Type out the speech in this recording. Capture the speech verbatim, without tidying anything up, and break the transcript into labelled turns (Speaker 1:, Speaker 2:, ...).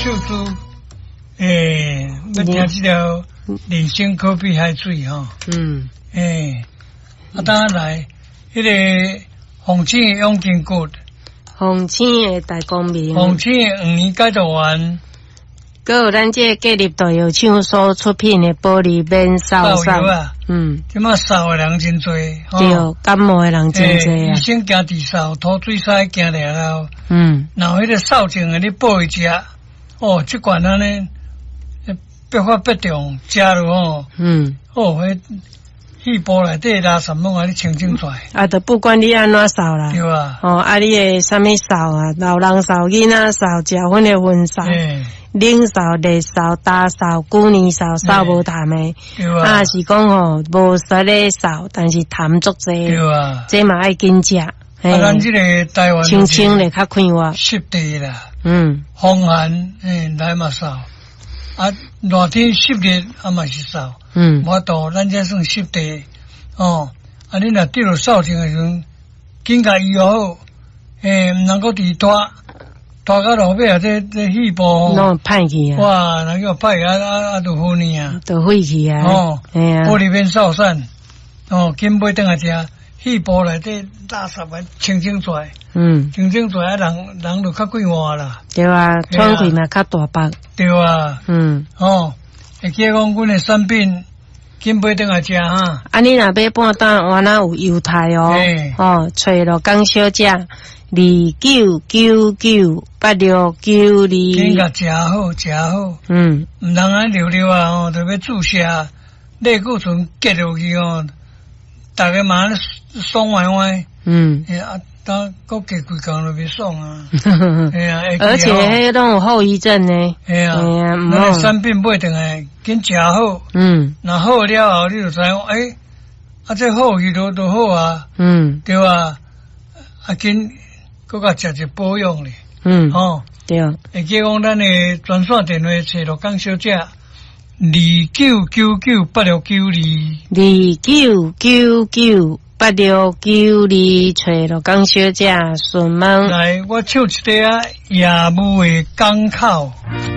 Speaker 1: 秀珠，诶，要听这条人生可比海水哈。嗯。诶，啊，当然来，迄个红青的永金谷，
Speaker 2: 红青的大光明，
Speaker 1: 红青的五年改造完。
Speaker 2: 还有咱这个建立大药厂所出品的玻璃面扫扫
Speaker 1: 啊，嗯，即马扫的人真多，
Speaker 2: 对，感冒的人真多啊。
Speaker 1: 医生惊治扫，吐水塞惊了后，
Speaker 2: 嗯，
Speaker 1: 然后迄个扫症的你补一食，哦，即罐安尼百发百中，食落哦，嗯，哦，迄细胞内底垃圾拢安尼清清出来。
Speaker 2: 啊，就不管你安怎扫啦，
Speaker 1: 对啊，
Speaker 2: 哦，啊，你的啥物扫啊，老人扫、囡仔扫、食薰的薰扫。冷扫、热扫、大扫、旧年扫、扫无痰的，啊是讲吼无实的扫，但是痰足济，这嘛爱紧食。啊，
Speaker 1: 咱这个台湾
Speaker 2: 清清的较快活，
Speaker 1: 湿地啦，
Speaker 2: 嗯，
Speaker 1: 风寒诶来嘛扫，啊热天湿热啊嘛是扫，嗯，无度咱这算湿地哦，啊你若得了扫症的时阵，紧甲医好，诶毋能够伫拖。拖到路尾啊！这这细胞
Speaker 2: 拢歹去啊！
Speaker 1: 哇，那个歹啊啊啊，都昏去啊，
Speaker 2: 都废去啊！
Speaker 1: 哦，哎呀，玻璃面扫散，哦，紧买等下食，细胞内底垃圾啊清清出来，嗯，清清出来，人人就较快活啦。
Speaker 2: 对啊，喘气嘛较大白。
Speaker 1: 对啊，嗯，哦，会记讲阮的产品，紧买等下食哈。
Speaker 2: 啊，你若买半担，原来有犹太哦，哦，找落港小姐。二九九九八六九二，
Speaker 1: 紧甲食好食好，嗯，毋通安溜溜啊吼，特别注射类固醇结落去哦，大家嘛爽歪歪，嗯，哎啊，当搁加几工就袂爽啊，哎呀，
Speaker 2: 而且迄种有后遗症呢，
Speaker 1: 哎呀，那产品买回来紧食好，嗯，那好了后你就知影，诶，啊这好去都都好啊，嗯，对吧？啊紧。搁甲食一保养咧，嗯，吼，
Speaker 2: 对，
Speaker 1: 会记讲咱的专线电话找罗江小姐，二九九九八六九二，
Speaker 2: 二九九九八六九二，找罗江小姐询问。
Speaker 1: 来，我唱一个啊，夜幕的港口。